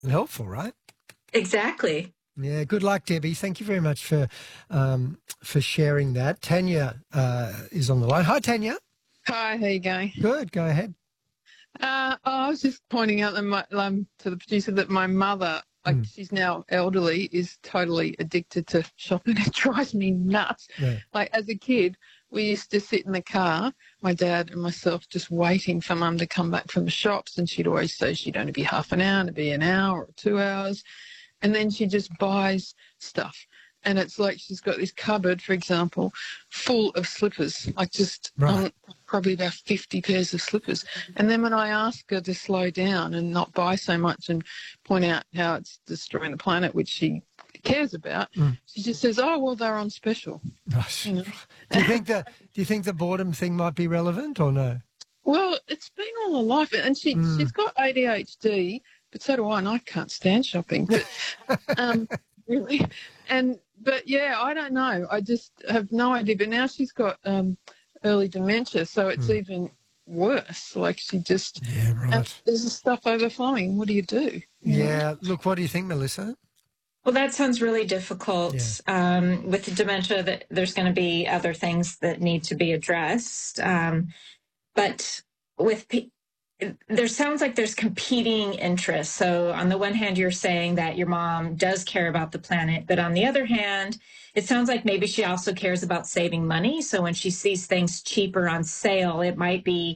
Helpful, right? Exactly. Yeah, good luck, Debbie. Thank you very much for sharing that. Tanya is on the line. Hi, Tanya. Hi, how you going? Good. Go ahead. I was just pointing out that to the producer that my mother, she's now elderly, is totally addicted to shopping. It drives me nuts. Yeah. Like as a kid, we used to sit in the car, my dad and myself, just waiting for Mum to come back from the shops, and she'd always say she'd only be half an hour, it'd be an hour or 2 hours, and then she just buys stuff. And it's like she's got this cupboard, for example, full of slippers, like just probably about 50 pairs of slippers. And then when I ask her to slow down and not buy so much and point out how it's destroying the planet, which she cares about, she just says, "Oh, well, they're on special." Right. You know? Do you think the boredom thing might be relevant or no? Well, it's been all her life, and she's got ADHD, but so do I, and I can't stand shopping. But really, but yeah, I don't know. I just have no idea. But now she's got early dementia, so it's even worse. Like she just there's this stuff overflowing. What do you do? Yeah. Look, what do you think, Melissa? Well, that sounds really difficult. With the dementia, that there's going to be other things that need to be addressed. But there sounds like there's competing interests. So on the one hand, you're saying that your mom does care about the planet, but on the other hand, it sounds like maybe she also cares about saving money. So when she sees things cheaper on sale, it might be